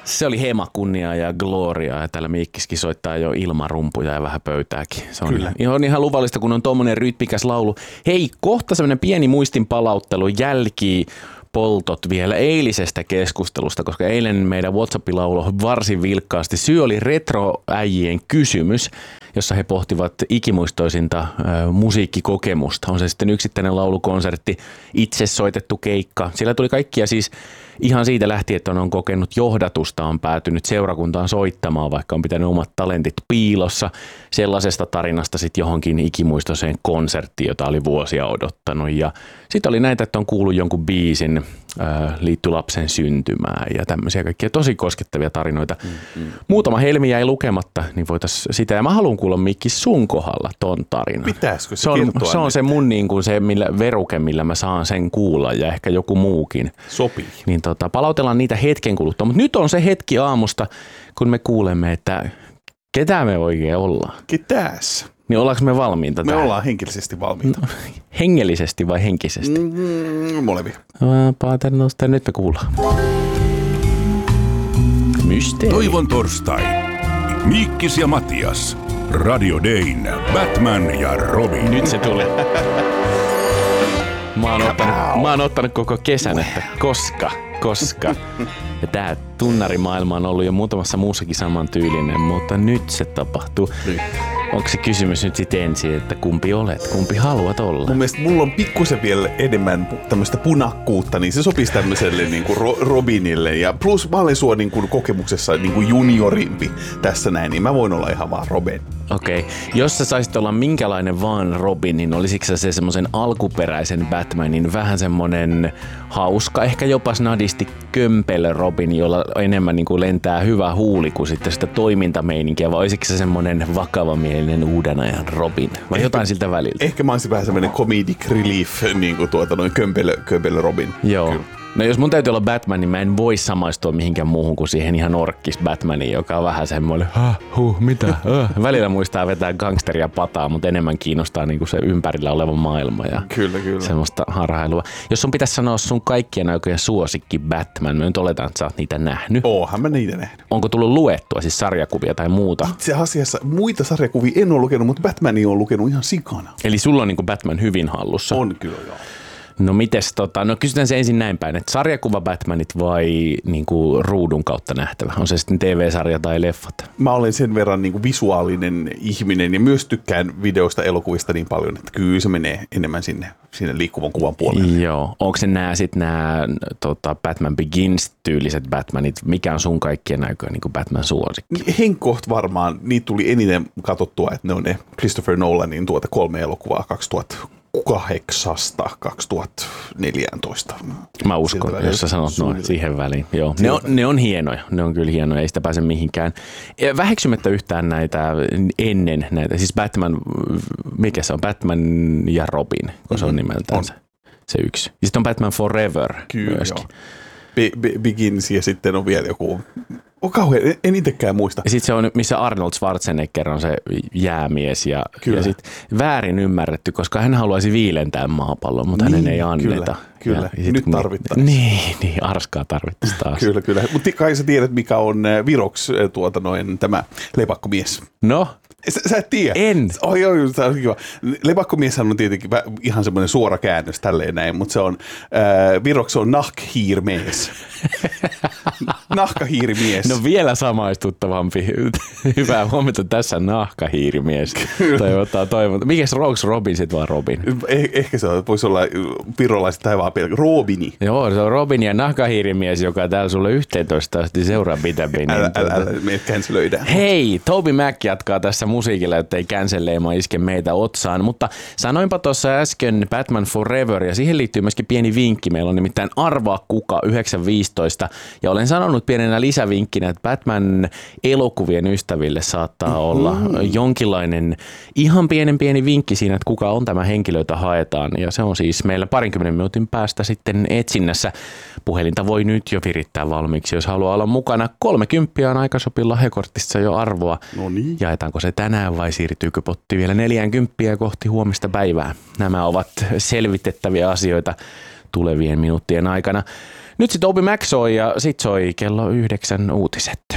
Se oli Hema, kunnia ja gloria ja täällä Miikkiskin soittaa jo ilmarumpuja ja vähän pöytääkin. Se on ihan luvallista, kun on tommonen rytmikäs laulu. Hei, kohta semmoinen pieni muistin palauttelu jälki poltot vielä eilisestä keskustelusta, koska eilen meidän WhatsAppilla lauloi varsin vilkkaasti. Syy oli retroäijien kysymys, jossa he pohtivat ikimuistoisinta musiikkikokemusta. On se sitten yksittäinen laulukonsertti, itse soitettu keikka. Siellä tuli kaikkia siis ihan siitä lähtien, että on kokenut johdatusta, on päätynyt seurakuntaan soittamaan, vaikka on pitänyt omat talentit piilossa. Sellaisesta tarinasta sitten johonkin ikimuistoiseen konserttiin, jota oli vuosia odottanut. Ja sitten oli näitä, että on kuullut jonkun biisin, liittyi lapsen syntymään ja tämmöisiä kaikkia tosi koskettavia tarinoita. Muutama helmi jäi lukematta, niin voitaisiin sitä. Ja mä haluan kuulla Mikki sun kohdalla ton tarinan. Pitäisikö se kertoa? Se on se mun niin kuin se veruke, millä mä saan sen kuulla ja ehkä joku muukin. Sopii. Niin palautellaan niitä hetken kuluttua. Mutta nyt on se hetki aamusta, kun me kuulemme, että ketä me oikein ollaan. Ketäs? Niin ollaanko me valmiita tähän? Me ollaan henkilöisesti valmiita. No, hengellisesti vai henkisesti? Molempia. Paternosta, nyt me kuullaan. Mysteeri. Toivon torstai. Miikkis ja Matias. Radio Dayn. Batman ja Robin. Nyt se tulee. Mä oon ottanut koko kesän, että koska. Ja tää tunnarimaailma on ollut jo muutamassa muussakin samantyylinen, mutta nyt se tapahtuu. Nyt. Onko se kysymys nyt sitten ensin, että kumpi olet, kumpi haluat olla? Mun mielestä mulla on pikkusen vielä enemmän tämmöistä punakkuutta, niin se sopisi tämmöiselle niin kuin Robinille. Ja plus mä olen sua niin kuin kokemuksessa niin kuin juniorimpi tässä näin, niin mä voin olla ihan vaan Robin. Okei. Jos sä saisit olla minkälainen vaan Robin, niin olisiko se semmoisen alkuperäisen Batmanin vähän semmoinen hauska, ehkä jopa snadisti kömpelö Robin, jolla enemmän niin kuin lentää hyvä huuli kuin sitten sitä toimintameininkiä, vai olisiko se semmoinen vakavamielinen uuden ajan Robin, vai ehkä, jotain siltä väliltä? Ehkä mä olisin vähän semmoinen comedic relief, niin kuin kömpelö Robin. Joo. Kyllä. No jos mun täytyy olla Batman, niin mä en voi samaistua mihinkään muuhun kuin siihen ihan orkkis Batmaniin, joka on vähän semmoinen, mitä? Välillä muistaa vetää gangsteria pataa, mutta enemmän kiinnostaa niinku se ympärillä oleva maailma ja kyllä. semmoista harhailua. Jos sun pitäisi sanoa sun kaikkien aikojen suosikki Batman, mä nyt oletan, että sä oot niitä nähnyt. Oonhan mä niitä nähnyt. Onko tullut luettua, siis sarjakuvia tai muuta? Itse asiassa muita sarjakuvia en ole lukenut, mutta Batmania on lukenut ihan sikana. Eli sulla on niinku Batman hyvin hallussa? On kyllä, joo. No mites no kysytään se ensin näin päin, että sarjakuva Batmanit vai niinku ruudun kautta nähtävä? On se sitten TV-sarja tai leffat? Mä olen sen verran niinku visuaalinen ihminen ja myös tykkään videoista, elokuvista niin paljon, että kyllä se menee enemmän sinne liikkuvan kuvan puolelle. Joo. Onko se nämä Batman Begins-tyyliset Batmanit? Mikä on sun kaikkien aikojen niinku Batman suosikki? Henkkoht varmaan, niitä tuli eniten katsottua, että ne on ne Christopher Nolanin 3 elokuvaa 2008-2014. Mä uskon, jos sä sanot noin siihen väliin. Joo. Ne on hienoja, ne on kyllä hienoja, ei sitä pääse mihinkään. Väheksymättä yhtään näitä ennen näitä, siis Batman, mikä se on, Batman ja Robin, kun se on nimeltään se yksi. Ja sitten on Batman Forever kyllä, myöskin. Begins ja sitten on vielä joku. Kauhean, en itsekään muista. Ja sitten se on, missä Arnold Schwarzenegger on se jäämies ja sitten väärin ymmärretty, koska hän haluaisi viilentää maapallon, mutta hänen ei anneta. Kyllä. Nyt tarvittaisiin. Niin, arskaa tarvittaisiin taas. Kyllä. Mutta kai sä tiedät, mikä on Viroks tämä lepakkomies. No? Sä et tiedä? En. Oi, tämä on kiva. Lepakkomieshän on tietenkin ihan semmoinen suora käännös tälleen näin, mutta se on, Viroks on nahkhiirmies. Nahkahiirimies. No vielä samaistuttavampi. Hyvää huomenta, tässä nahkahiirimies. Toivotaan. Mikäs Robin sitten vaan Robin? Ehkä se voisi olla virolaiset tai vaan pelkä. Robini. Joo, se on Robin ja nahkahiirimies, joka täällä sulle 11 asti seuraa pitäviin. Älä meidät cancelöidään. Hei, Toby Mac jatkaa tässä musiikilla, ettei cancelleima iske meitä otsaan. Mutta sanoinpa tuossa äsken Batman Forever ja siihen liittyy myöskin pieni vinkki. Meillä on nimittäin Arvaa kuka 9.15 ja olen sanonut pienenä lisävinkkinä, että Batman elokuvien ystäville saattaa olla jonkinlainen ihan pieni vinkki siinä, että kuka on tämä henkilö, jota haetaan. Ja se on siis meillä 20 minuutin päästä sitten etsinnässä. Puhelinta voi nyt jo virittää valmiiksi, jos haluaa olla mukana. 30 on Aikashopin lahjakortissa jo arvoa. No niin. Jaetaanko se tänään vai siirtyykö potti vielä 40 kohti huomista päivää? Nämä ovat selvitettäviä asioita tulevien minuuttien aikana. Nyt sitten Obi Mac soi ja sit soi kello 9 uutiset.